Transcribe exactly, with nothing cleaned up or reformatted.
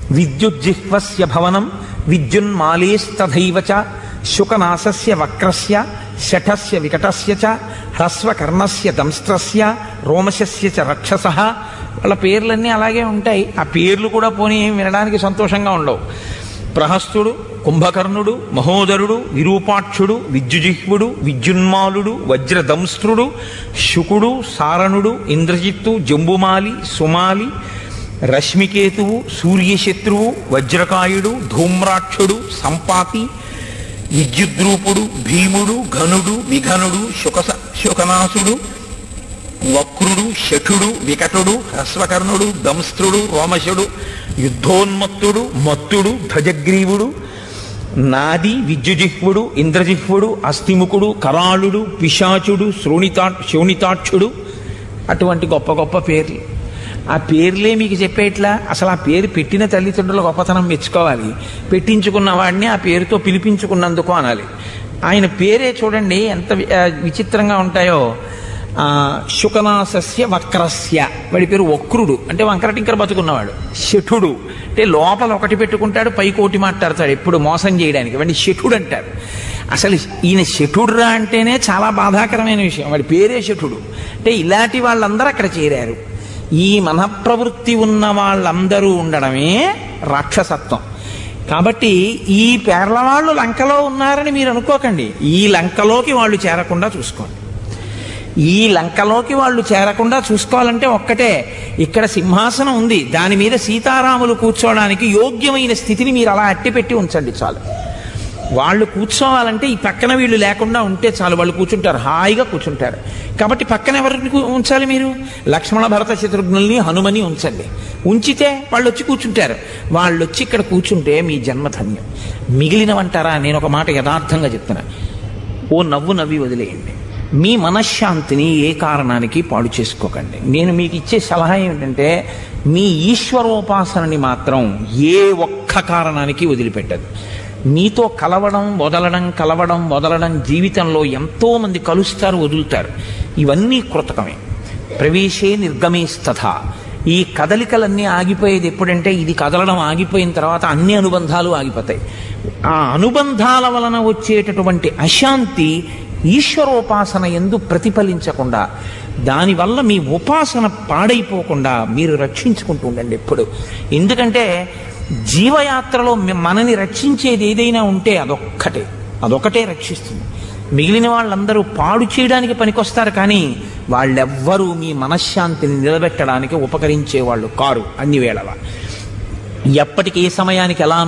విద్యుజ్జిహ్వస్య భవనం విద్యున్మాలేస్తథైవ చ శుకనాసస్య వక్రస్య శఠస్య వికటస్య చ హ్రస్వకర్ణస్య దంస్ట్రస్య రోమశస్య చ రక్షసః. వాళ్ళ పేర్లన్నీ అలాగే ఉంటాయి. ఆ పేర్లు కూడా పోనీ వినడానికి సంతోషంగా ఉండవు. ప్రహస్తుడు, కుంభకర్ణుడు, మహోదరుడు, విరూపాక్షుడు, విద్యుజిహ్వుడు, విద్యున్మాలుడు, వజ్రదంస్ట్రుడు, శుకుడు, సారణుడు, ఇంద్రజిత్తు, జంబుమాలి, సుమాలి, రశ్మికేతువు, సూర్యశత్రువు, వజ్రకాయుడు, ధూమ్రాక్షుడు, సంపాతి, విద్యుద్రూపుడు, భీముడు, ఘనుడు, విఘనుడు, శుక శుకనాసుడు, వక్రుడు, శఠుడు, వికటుడు, హ్రస్వకర్ణుడు, దంస్త్రుడు, రోమశుడు, యుద్ధోన్మత్తుడు, మత్తుడు, ధ్వజగ్రీవుడు, నాది, విద్యుజిహ్వుడు, ఇంద్రజిహ్వుడు, అస్థిముఖుడు, కరాళుడు, పిశాచుడు, శ్రోణితా శోణితాక్షుడు. అటువంటి గొప్ప గొప్ప పేర్లు. ఆ పేర్లే మీకు చెప్పేట్లా. అసలు ఆ పేరు పెట్టిన తల్లిదండ్రుల గొప్పతనం మెచ్చుకోవాలి. పెట్టించుకున్న వాడిని ఆ పేరుతో పిలిపించుకున్నందుకు అనాలి. ఆయన పేరే చూడండి ఎంత విచిత్రంగా ఉంటాయో. శుకనాసస్య వక్రస్య, వాడి పేరు వక్రుడు అంటే వంకరటింకర బతుకున్నవాడు. శఠుడు అంటే లోపల ఒకటి పెట్టుకుంటాడు, పైకోటి మాట్లాడతాడు ఎప్పుడు మోసం చేయడానికి. వాడిని శఠుడు అంటారు. అసలు ఈయన శఠుడురా అంటేనే చాలా బాధాకరమైన విషయం. వాడి పేరే శఠుడు. అంటే ఇలాంటి వాళ్ళందరూ అక్కడ చేరారు. ఈ మనఃప్రవృత్తి ఉన్న వాళ్ళందరూ ఉండడమే రాక్షసత్వం. కాబట్టి ఈ పేర్ల వాళ్ళు లంకలో ఉన్నారని మీరు అనుకోకండి. ఈ లంకలోకి వాళ్ళు చేరకుండా చూసుకోండి. ఈ లంకలోకి వాళ్ళు చేరకుండా చూసుకోవాలంటే ఒక్కటే, ఇక్కడ సింహాసనం ఉంది, దాని మీద సీతారాములు కూర్చోవడానికి యోగ్యమైన స్థితిని మీరు అలా అట్టిపెట్టి ఉంచండి చాలు. వాళ్ళు కూర్చోవాలంటే ఈ పక్కన వీళ్ళు లేకుండా ఉంటే చాలు. వాళ్ళు కూర్చుంటారు, హాయిగా కూర్చుంటారు. కాబట్టి పక్కన ఎవరిని ఉంచాలి మీరు? లక్ష్మణ భరత శత్రుఘ్నుల్ని హనుమని ఉంచండి. ఉంచితే వాళ్ళు వచ్చి కూర్చుంటారు. వాళ్ళు వచ్చి ఇక్కడ కూర్చుంటే మీ జన్మధన్యం. మిగిలినవంటారా? నేను ఒక మాట యథార్థంగా చెప్తున్నా. ఓ నవ్వు నవ్వి వదిలేయండి. మీ మనశ్శాంతిని ఏ కారణానికి పాడు చేసుకోకండి. నేను మీకు ఇచ్చే సలహా ఏమిటంటే, మీ ఈశ్వరోపాసనని మాత్రం ఏ ఒక్క కారణానికి వదిలిపెట్టదు. మీతో కలవడం వదలడం కలవడం వదలడం జీవితంలో ఎంతో మంది కలుస్తారు, వదులుతారు. ఇవన్నీ కృతకమే. ప్రవేశే నిర్గమే స్తథా. ఈ కదలికలన్నీ ఆగిపోయేది ఎప్పుడంటే, ఇది కదలడం ఆగిపోయిన తర్వాత అన్ని అనుబంధాలు ఆగిపోతాయి. ఆ అనుబంధాల వలన వచ్చేటటువంటి అశాంతి ఈశ్వరోపాసన ఎందు ప్రతిఫలించకుండా, దానివల్ల మీ ఉపాసన పాడైపోకుండా మీరు రక్షించుకుంటూ ఉండండి ఎప్పుడు. ఎందుకంటే జీవయాత్రలో మనని రక్షించేది ఏదైనా ఉంటే అదొక్కటే అదొకటే రక్షిస్తుంది. మిగిలిన వాళ్ళందరూ పాడు చేయడానికి పనికొస్తారు, కానీ వాళ్ళెవ్వరూ మీ మనశ్శాంతిని నిలబెట్టడానికి ఉపకరించే వాళ్ళు కారు అన్ని వేళలా. ఎప్పటికి ఏ సమయానికి ఎలా